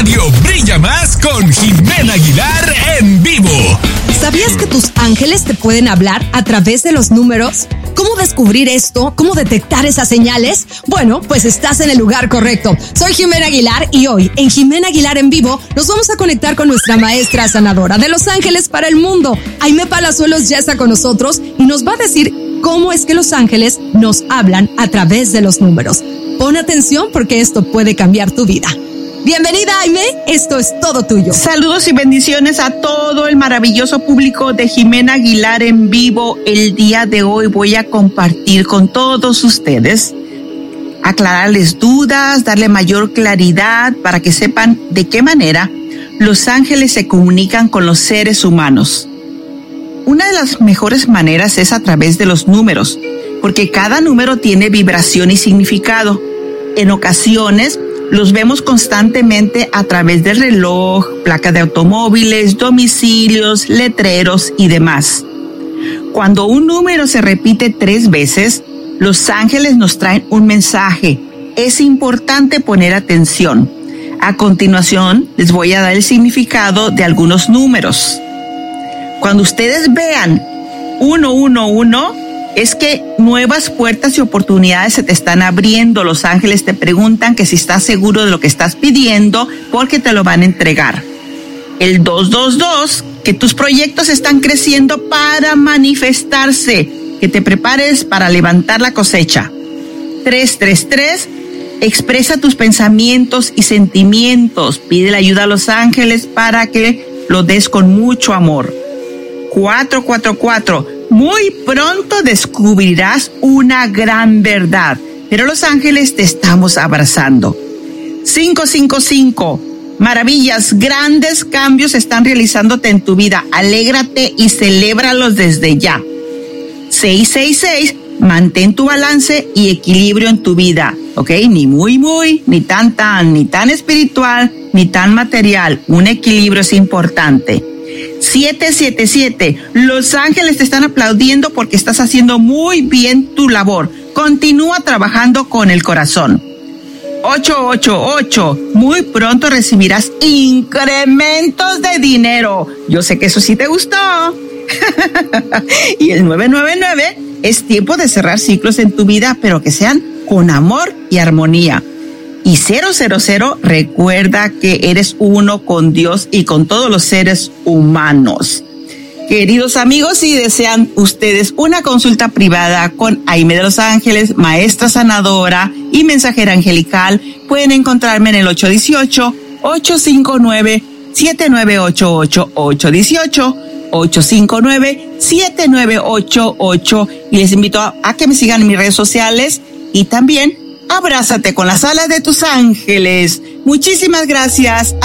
radio brilla más con Jimena Aguilar en vivo. ¿Sabías que tus ángeles te pueden hablar a través de los números? ¿Cómo descubrir esto? ¿Cómo detectar esas señales? Bueno, pues estás en el lugar correcto. Soy Jimena Aguilar y hoy, en Jimena Aguilar en vivo, nos vamos a conectar con nuestra maestra sanadora de Los Ángeles para el mundo. Aimee Palazuelos ya está con nosotros y nos va a decir cómo es que los ángeles nos hablan a través de los números. Pon atención porque esto puede cambiar tu vida. Bienvenida, Aimee, esto es todo tuyo. Saludos y bendiciones a todo el maravilloso público de Jimena Aguilar en vivo. El día de hoy voy a compartir con todos ustedes, aclararles dudas, darle mayor claridad para que sepan de qué manera los ángeles se comunican con los seres humanos. Una de las mejores maneras es a través de los números, porque cada número tiene vibración y significado. En ocasiones, los vemos constantemente a través del reloj, placas de automóviles, domicilios, letreros y demás. Cuando un número se repite 3 veces, los ángeles nos traen un mensaje. Es importante poner atención. A continuación, les voy a dar el significado de algunos números. Cuando ustedes vean 111, es que nuevas puertas y oportunidades se te están abriendo. Los ángeles te preguntan que si estás seguro de lo que estás pidiendo porque te lo van a entregar. El 222, que tus proyectos están creciendo para manifestarse, que te prepares para levantar la cosecha. 333, expresa tus pensamientos y sentimientos. Pide la ayuda a los ángeles para que lo des con mucho amor. 444, muy pronto descubrirás una gran verdad, pero los ángeles te estamos abrazando. 555, maravillas, grandes cambios están realizándote en tu vida. Alégrate y celébralos desde ya. 666, mantén tu balance y equilibrio en tu vida, ¿ok? Ni muy, ni tan espiritual, ni tan material. Un equilibrio es importante. 777, los ángeles te están aplaudiendo porque estás haciendo muy bien tu labor. Continúa trabajando con el corazón. 888, muy pronto recibirás incrementos de dinero. Yo sé que eso sí te gustó. Y el 999, es tiempo de cerrar ciclos en tu vida, pero que sean con amor y armonía. Y 000, recuerda que eres uno con Dios y con todos los seres humanos. Queridos amigos, si desean ustedes una consulta privada con Aimee de Los Ángeles, maestra sanadora y mensajera angelical, pueden encontrarme en el 818-859-7988, 859-7988, y les invito a que me sigan en mis redes sociales y también abrázate con las alas de tus ángeles. Muchísimas gracias.